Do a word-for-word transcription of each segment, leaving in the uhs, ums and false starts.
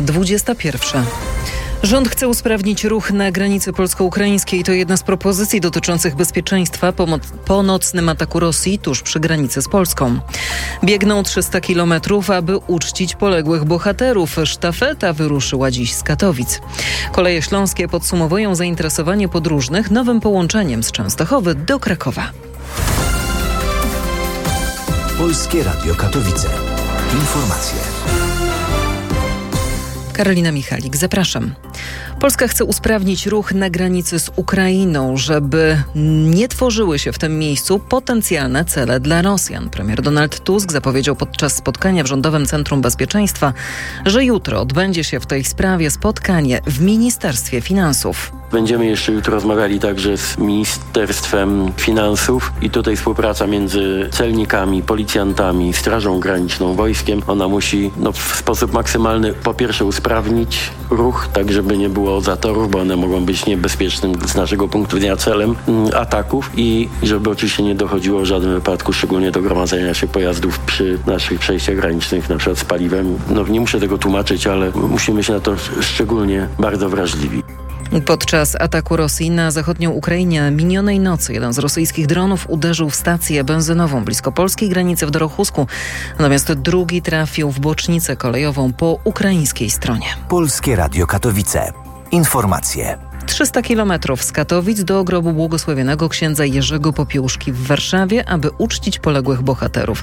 dwudziesta pierwsza. Rząd chce usprawnić ruch na granicy polsko-ukraińskiej. To jedna z propozycji dotyczących bezpieczeństwa po, mo- po nocnym ataku Rosji tuż przy granicy z Polską. Biegną trzysta kilometrów, aby uczcić poległych bohaterów. Sztafeta wyruszyła dziś z Katowic. Koleje śląskie podsumowują zainteresowanie podróżnych nowym połączeniem z Częstochowy do Krakowa. Polskie Radio Katowice. Informacje. Karolina Michalik, zapraszam. Polska chce usprawnić ruch na granicy z Ukrainą, żeby nie tworzyły się w tym miejscu potencjalne cele dla Rosjan. Premier Donald Tusk zapowiedział podczas spotkania w Rządowym Centrum Bezpieczeństwa, że jutro odbędzie się w tej sprawie spotkanie w Ministerstwie Finansów. Będziemy jeszcze jutro rozmawiali także z Ministerstwem Finansów i tutaj współpraca między celnikami, policjantami, Strażą Graniczną, wojskiem. Ona musi no, w sposób maksymalny po pierwsze usprawnić ruch, tak żeby nie było zatorów, bo one mogą być niebezpiecznym z naszego punktu widzenia celem mm, ataków i żeby oczywiście nie dochodziło w żadnym wypadku, szczególnie do gromadzenia się pojazdów przy naszych przejściach granicznych, na przykład z paliwem. No nie muszę tego tłumaczyć, ale musimy się na to szczególnie bardzo wrażliwi. Podczas ataku Rosji na zachodnią Ukrainę minionej nocy jeden z rosyjskich dronów uderzył w stację benzynową blisko polskiej granicy w Dorochusku, natomiast drugi trafił w bocznicę kolejową po ukraińskiej stronie. Polskie Radio Katowice. Informacje. trzysta kilometrów z Katowic do grobu błogosławionego księdza Jerzego Popiełuszki w Warszawie, aby uczcić poległych bohaterów.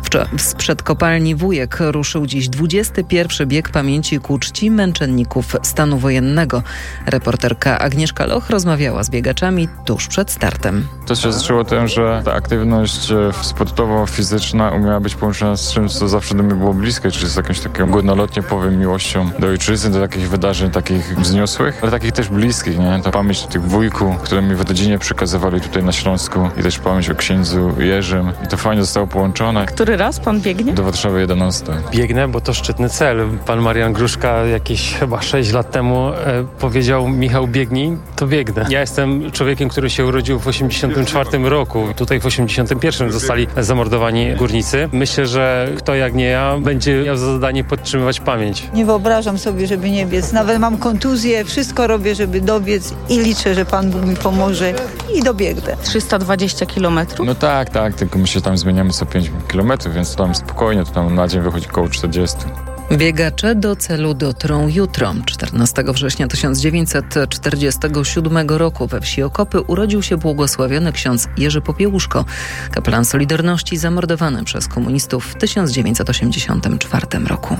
Sprzed kopalni Wujek ruszył dziś dwudziesty pierwszy bieg pamięci ku czci męczenników stanu wojennego. Reporterka Agnieszka Loch rozmawiała z biegaczami tuż przed startem. To się zaczęło tym, że ta aktywność sportowo-fizyczna umiała być połączona z czymś, co zawsze do mnie było bliskie, czyli z jakąś taką górnolotnie powiem miłością do ojczyzny, do takich wydarzeń takich wzniosłych, ale takich też bliskich. Nie? Ta pamięć o tych wujku, które mi w rodzinie przekazywali tutaj na Śląsku i też pamięć o księdzu Jerzym. I to fajnie zostało połączone. Który raz pan biegnie? Do Warszawy jedenasty. Biegnę, bo to szczytny cel. Pan Marian Gruszka jakieś chyba sześć lat temu e, powiedział: Michał, biegnij, to biegnę. Ja jestem człowiekiem, który się urodził w osiemdziesiątym czwartym roku. Tutaj w osiemdziesiątym pierwszym zostali zamordowani górnicy. Myślę, że kto jak nie ja będzie miał za zadanie podtrzymywać pamięć. Nie wyobrażam sobie, żeby nie biec. Nawet mam kontuzję, wszystko robię, żeby dobiec i liczę, że Pan Bóg mi pomoże i dobiegnę. trzysta dwadzieścia kilometrów? No tak, tak, tylko my się tam zmieniamy co pięć kilometrów, więc tam spokojnie, to tam na dzień wychodzi około czterdzieści. Biegacze do celu dotrą jutro. czternastego września tysiąc dziewięćset czterdziestego siódmego roku we wsi Okopy urodził się błogosławiony ksiądz Jerzy Popiełuszko, kapelan Solidarności zamordowany przez komunistów w tysiąc dziewięćset osiemdziesiątym czwartym roku.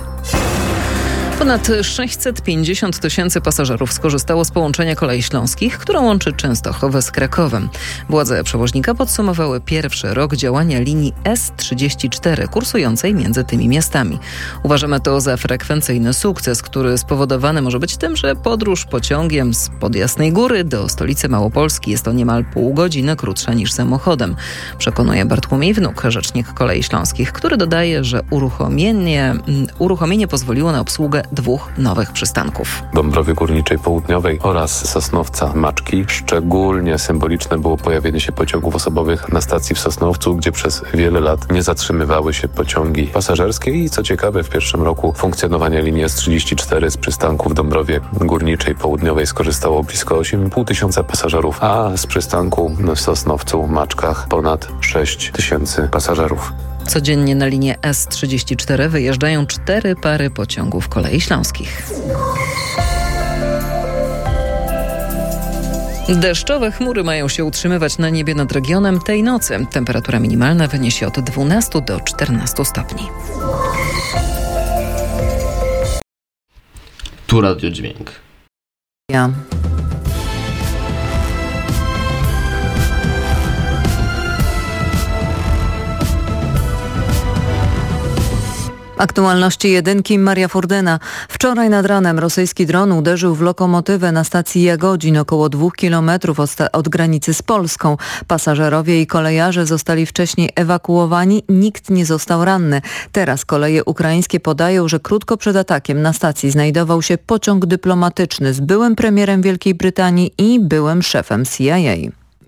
Ponad sześćset pięćdziesiąt tysięcy pasażerów skorzystało z połączenia kolei śląskich, które łączy Częstochowę z Krakowem. Władze przewoźnika podsumowały pierwszy rok działania linii S trzydzieści cztery kursującej między tymi miastami. Uważamy to za frekwencyjny sukces, który spowodowany może być tym, że podróż pociągiem z Jasnej Góry do stolicy Małopolski jest to niemal pół godziny krótsza niż samochodem, przekonuje Bartłomiej Wnuk, rzecznik Kolei Śląskich, który dodaje, że uruchomienie, uruchomienie pozwoliło na obsługę dwóch nowych przystanków. Dąbrowie Górniczej Południowej oraz Sosnowca Maczki. Szczególnie symboliczne było pojawienie się pociągów osobowych na stacji w Sosnowcu, gdzie przez wiele lat nie zatrzymywały się pociągi pasażerskie i co ciekawe w pierwszym roku funkcjonowania linii S trzydzieści cztery z przystanku w Dąbrowie Górniczej Południowej skorzystało blisko osiem i pół tysiąca pasażerów, a z przystanku w Sosnowcu Maczkach ponad sześć tysięcy pasażerów. Codziennie na linię S trzydzieści cztery wyjeżdżają cztery pary pociągów Kolei Śląskich. Deszczowe chmury mają się utrzymywać na niebie nad regionem tej nocy. Temperatura minimalna wyniesie od dwunastu do czternastu stopni. Tu Radio Dźwięk. Ja. Aktualności jedynki, Maria Furdyna. Wczoraj nad ranem rosyjski dron uderzył w lokomotywę na stacji Jagodzin około dwóch kilometrów od, od granicy z Polską. Pasażerowie i kolejarze zostali wcześniej ewakuowani, nikt nie został ranny. Teraz koleje ukraińskie podają, że krótko przed atakiem na stacji znajdował się pociąg dyplomatyczny z byłym premierem Wielkiej Brytanii i byłym szefem C I A.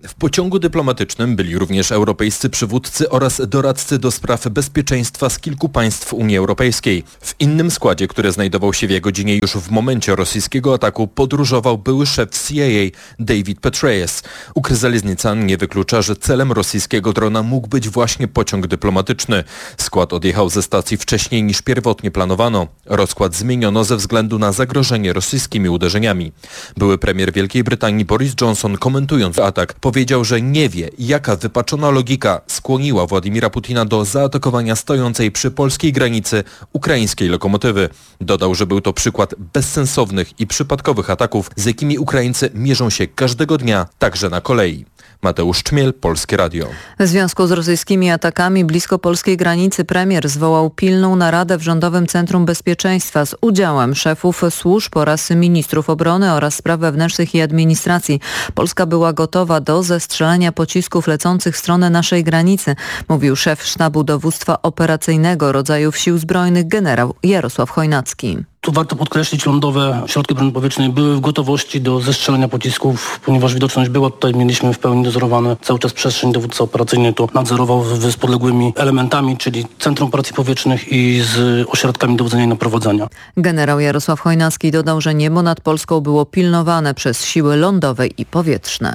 W pociągu dyplomatycznym byli również europejscy przywódcy oraz doradcy do spraw bezpieczeństwa z kilku państw Unii Europejskiej. W innym składzie, który znajdował się w Jagodzinie już w momencie rosyjskiego ataku, podróżował były szef C I A David Petraeus. Ukryzaliznica nie wyklucza, że celem rosyjskiego drona mógł być właśnie pociąg dyplomatyczny. Skład odjechał ze stacji wcześniej niż pierwotnie planowano. Rozkład zmieniono ze względu na zagrożenie rosyjskimi uderzeniami. Były premier Wielkiej Brytanii Boris Johnson, komentując atak, powiedział, że nie wie, jaka wypaczona logika skłoniła Władimira Putina do zaatakowania stojącej przy polskiej granicy ukraińskiej lokomotywy. Dodał, że był to przykład bezsensownych i przypadkowych ataków, z jakimi Ukraińcy mierzą się każdego dnia, także na kolei. Mateusz Czmiel, Polskie Radio. W związku z rosyjskimi atakami blisko polskiej granicy premier zwołał pilną naradę w Rządowym Centrum Bezpieczeństwa z udziałem szefów służb oraz ministrów obrony oraz spraw wewnętrznych i administracji. Polska była gotowa do zestrzelenia pocisków lecących w stronę naszej granicy, mówił szef sztabu dowództwa operacyjnego rodzajów sił zbrojnych generał Jarosław Chojnacki. Tu warto podkreślić, lądowe środki broni powietrznej były w gotowości do zestrzelenia pocisków, ponieważ widoczność była. Tutaj mieliśmy w pełni dozorowane cały czas przestrzeń. Dowódca operacyjny to nadzorował z podległymi elementami, czyli Centrum Operacji Powietrznych i z ośrodkami dowodzenia i naprowadzania. Generał Jarosław Chojnacki dodał, że niebo nad Polską było pilnowane przez siły lądowe i powietrzne.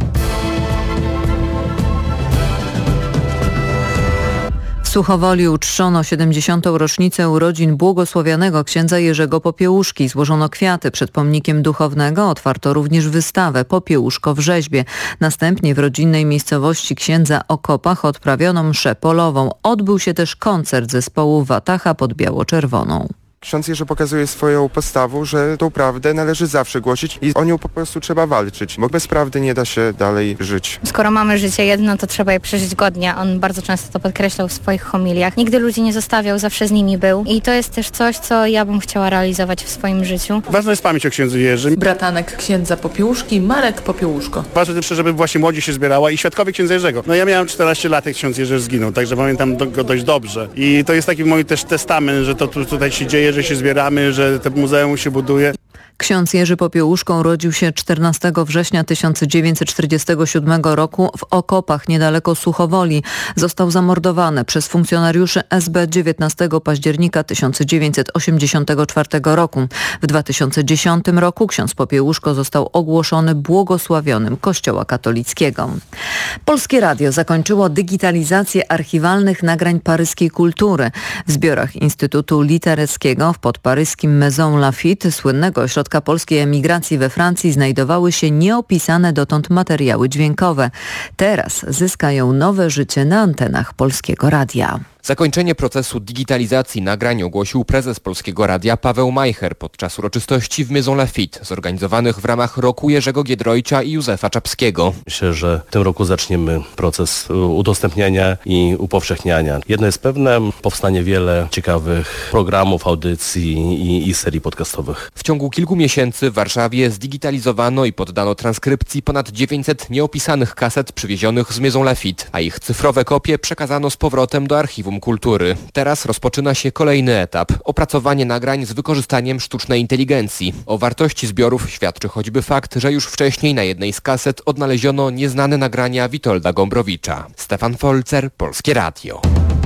W Suchowoli uczczono siedemdziesiątą rocznicę urodzin błogosławionego księdza Jerzego Popiełuszki. Złożono kwiaty przed pomnikiem duchownego, otwarto również wystawę Popiełuszko w rzeźbie. Następnie w rodzinnej miejscowości księdza Okopach odprawiono mszę polową. Odbył się też koncert zespołu Wataha pod biało-czerwoną. Ksiądz Jerzy pokazuje swoją postawą, że tą prawdę należy zawsze głosić i o nią po prostu trzeba walczyć, bo bez prawdy nie da się dalej żyć. Skoro mamy życie jedno, to trzeba je przeżyć godnie. On bardzo często to podkreślał w swoich homiliach. Nigdy ludzi nie zostawiał, zawsze z nimi był i to jest też coś, co ja bym chciała realizować w swoim życiu. Ważna jest pamięć o księdzu Jerzym. Bratanek księdza Popiełuszki, Marek Popiełuszko. Ważne też, żeby właśnie młodzież się zbierała i świadkowie księdza Jerzego. No ja miałem czternaście lat, jak ksiądz Jerzy zginął, także pamiętam go dość dobrze. I to jest taki mój też testament, że to tu, tutaj się dzieje, że się zbieramy, że to muzeum się buduje. Ksiądz Jerzy Popiełuszko urodził się czternastego września tysiąc dziewięćset czterdziestego siódmego roku w Okopach niedaleko Suchowoli. Został zamordowany przez funkcjonariuszy S B dziewiętnastego października tysiąc dziewięćset osiemdziesiątego czwartego roku. W dwa tysiące dziesiątym roku ksiądz Popiełuszko został ogłoszony błogosławionym Kościoła katolickiego. Polskie Radio zakończyło digitalizację archiwalnych nagrań paryskiej kultury. W zbiorach Instytutu Litereckiego w podparyskim Maison Lafitte, słynnego ośrodka polskiej emigracji we Francji, znajdowały się nieopisane dotąd materiały dźwiękowe. Teraz zyskają nowe życie na antenach Polskiego Radia. Zakończenie procesu digitalizacji nagrań ogłosił prezes Polskiego Radia Paweł Majcher podczas uroczystości w Maison Lafitte, zorganizowanych w ramach roku Jerzego Giedroycia i Józefa Czapskiego. Myślę, że w tym roku zaczniemy proces udostępniania i upowszechniania. Jedno jest pewne, powstanie wiele ciekawych programów, audycji i, i serii podcastowych. W ciągu kilku miesięcy w Warszawie zdigitalizowano i poddano transkrypcji ponad dziewięćset nieopisanych kaset przywiezionych z Maison Lafitte, a ich cyfrowe kopie przekazano z powrotem do archiwum kultury. Teraz rozpoczyna się kolejny etap. Opracowanie nagrań z wykorzystaniem sztucznej inteligencji. O wartości zbiorów świadczy choćby fakt, że już wcześniej na jednej z kaset odnaleziono nieznane nagrania Witolda Gombrowicza. Stefan Folzer, Polskie Radio.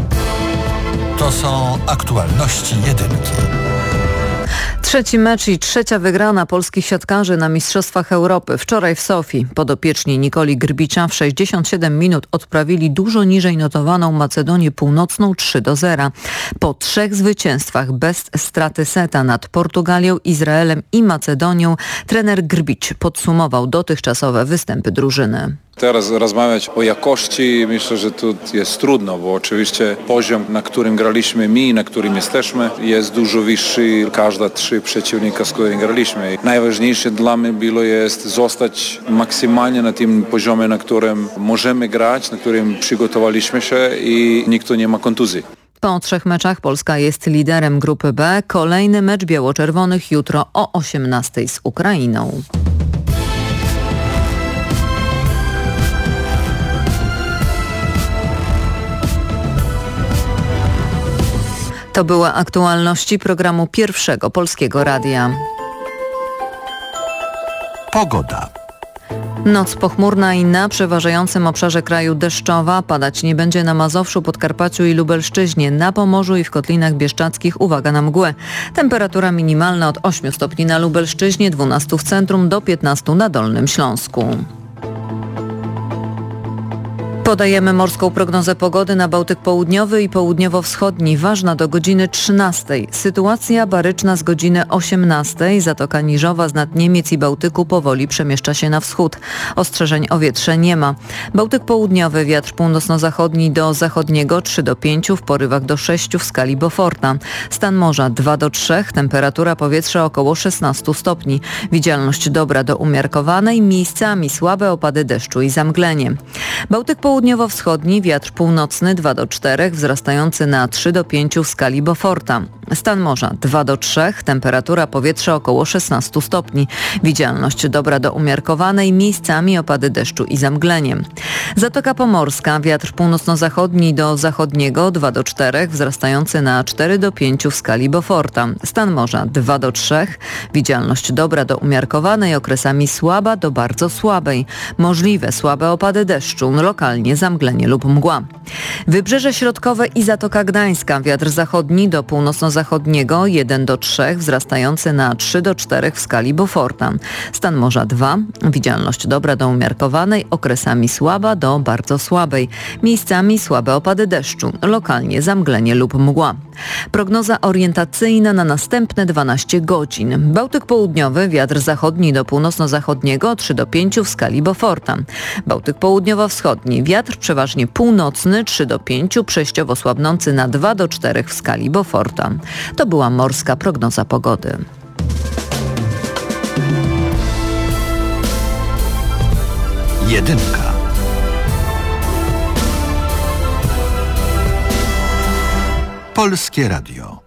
To są aktualności jedynki. Trzeci mecz i trzecia wygrana polskich siatkarzy na Mistrzostwach Europy. Wczoraj w Sofii podopieczni Nikoli Grbicza w sześćdziesiąt siedem minut odprawili dużo niżej notowaną Macedonię Północną trzy do zera. Po trzech zwycięstwach bez straty seta nad Portugalią, Izraelem i Macedonią trener Grbić podsumował dotychczasowe występy drużyny. Teraz rozmawiać o jakości, myślę, że tu jest trudno, bo oczywiście poziom, na którym graliśmy my, na którym jesteśmy, jest dużo wyższy każda trzy przeciwnika, z którymi graliśmy. Najważniejsze dla mnie było jest zostać maksymalnie na tym poziomie, na którym możemy grać, na którym przygotowaliśmy się i nikt nie ma kontuzji. Po trzech meczach Polska jest liderem grupy B. Kolejny mecz biało-czerwonych jutro o osiemnastej z Ukrainą. To były aktualności programu Pierwszego Polskiego Radia. Pogoda. Noc pochmurna i na przeważającym obszarze kraju deszczowa. Padać nie będzie na Mazowszu, Podkarpaciu i Lubelszczyźnie. Na Pomorzu i w Kotlinach Bieszczadzkich uwaga na mgłę. Temperatura minimalna od ośmiu stopni na Lubelszczyźnie, dwunastu w centrum do piętnastu na Dolnym Śląsku. Podajemy morską prognozę pogody na Bałtyk Południowy i Południowo-Wschodni. Ważna do godziny trzynastej. Sytuacja baryczna z godziny osiemnastej. Zatoka Niżowa z nad Niemiec i Bałtyku powoli przemieszcza się na wschód. Ostrzeżeń o wietrze nie ma. Bałtyk Południowy, wiatr północno-zachodni do zachodniego trzy do pięciu, w porywach do sześciu w skali Beauforta. Stan morza dwa do trzech, temperatura powietrza około szesnastu stopni. Widzialność dobra do umiarkowanej, miejscami słabe opady deszczu i zamglenie. Bałtyk Południowo-wschodni, wiatr północny dwa do czterech, wzrastający na trzy do pięciu w skali Beauforta. Stan morza dwa do trzech, temperatura powietrza około szesnastu stopni. Widzialność dobra do umiarkowanej, miejscami opady deszczu i zamglenie. Zatoka Pomorska, wiatr północno-zachodni do zachodniego dwa do czterech, wzrastający na cztery do pięciu w skali Beauforta. Stan morza dwa do trzech, widzialność dobra do umiarkowanej, okresami słaba do bardzo słabej. Możliwe słabe opady deszczu, lokalnie zamglenie lub mgła. Wybrzeże środkowe i Zatoka Gdańska, wiatr zachodni do północno-zachodniego jeden do trzech, wzrastający na trzy do czterech w skali Beauforta. Stan morza dwa, widzialność dobra do umiarkowanej, okresami słaba do bardzo słabej. Miejscami słabe opady deszczu, lokalnie zamglenie lub mgła. Prognoza orientacyjna na następne dwanaście godzin. Bałtyk Południowy, wiatr zachodni do północno-zachodniego trzy do pięciu w skali Beauforta. Bałtyk Południowo-wschodni, wiatr przeważnie północny trzy do pięciu, przejściowo słabnący na dwa do czterech w skali Beauforta. To była morska prognoza pogody. Jedynka. Polskie Radio.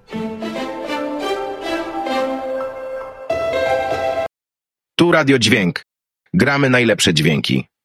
Tu Radio Dźwięk. Gramy najlepsze dźwięki.